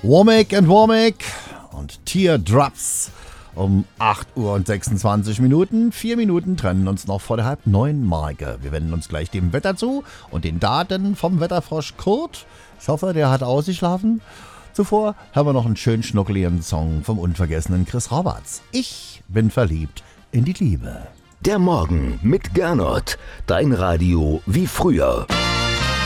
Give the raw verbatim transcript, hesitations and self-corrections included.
Womack and Womack und Teardrops um acht Uhr und sechsundzwanzig Minuten. Vier Minuten trennen uns noch vor der halb neun Marke. Wir wenden uns gleich dem Wetter zu und den Daten vom Wetterfrosch Kurt. Ich hoffe, der hat ausgeschlafen. Zuvor haben wir noch einen schönen schnuckeligen Song vom unvergessenen Chris Roberts. Ich bin verliebt in die Liebe. Der Morgen mit Gernot. Dein Radio wie früher.